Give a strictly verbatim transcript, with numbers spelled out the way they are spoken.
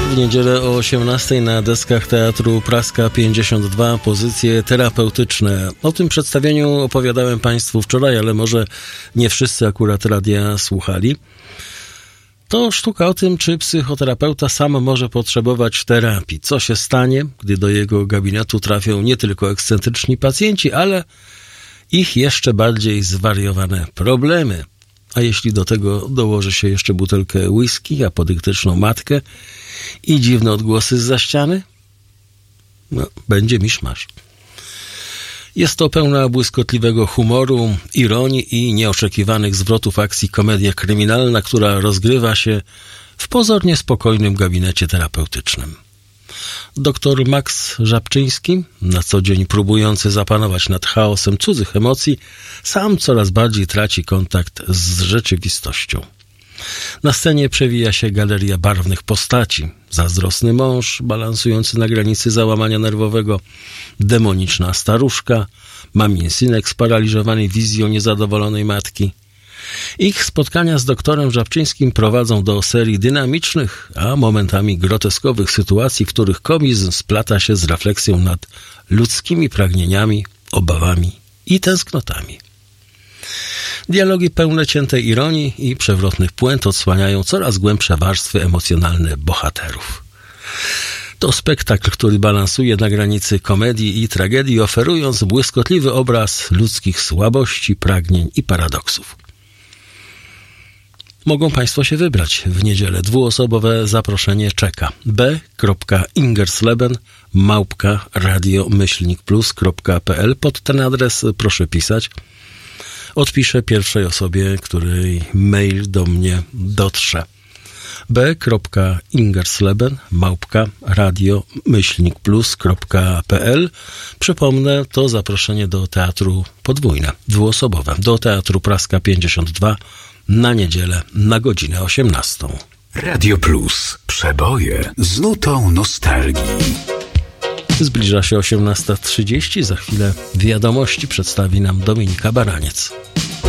W niedzielę o osiemnastej na deskach Teatru Praska pięćdziesiąt dwa pozycje terapeutyczne. O tym przedstawieniu opowiadałem Państwu wczoraj, ale może nie wszyscy akurat radia słuchali. To sztuka o tym, czy psychoterapeuta sam może potrzebować terapii. Co się stanie, gdy do jego gabinetu trafią nie tylko ekscentryczni pacjenci, ale ich jeszcze bardziej zwariowane problemy. A jeśli do tego dołoży się jeszcze butelkę whisky, apodyktyczną matkę i dziwne odgłosy zza ściany, no, będzie miszmasz. Jest to pełna błyskotliwego humoru, ironii i nieoczekiwanych zwrotów akcji komedia kryminalna, która rozgrywa się w pozornie spokojnym gabinecie terapeutycznym. Doktor Max Żabczyński, na co dzień próbujący zapanować nad chaosem cudzych emocji, sam coraz bardziej traci kontakt z rzeczywistością. Na scenie przewija się galeria barwnych postaci. Zazdrosny mąż, balansujący na granicy załamania nerwowego, demoniczna staruszka, mamin synek sparaliżowany wizją niezadowolonej matki. Ich spotkania z doktorem Żabczyńskim prowadzą do serii dynamicznych, a momentami groteskowych sytuacji, w których komizm splata się z refleksją nad ludzkimi pragnieniami, obawami i tęsknotami. Dialogi pełne ciętej ironii i przewrotnych puent odsłaniają coraz głębsze warstwy emocjonalne bohaterów. To spektakl, który balansuje na granicy komedii i tragedii, oferując błyskotliwy obraz ludzkich słabości, pragnień i paradoksów. Mogą Państwo się wybrać w niedzielę. Dwuosobowe zaproszenie czeka. b kropka ingersleben małpka radio myślnik plus kropka p l. Pod ten adres proszę pisać. Odpiszę pierwszej osobie, której mail do mnie dotrze. b kropka ingersleben małpka radio myślnik plus kropka p l. Przypomnę, to zaproszenie do teatru podwójne, dwuosobowe, do Teatru Praska pięćdziesiąt dwa na niedzielę na godzinę osiemnastą. Radio Plus. Przeboje z nutą nostalgii. Zbliża się osiemnasta trzydzieści. Za chwilę wiadomości przedstawi nam Dominika Baraniec.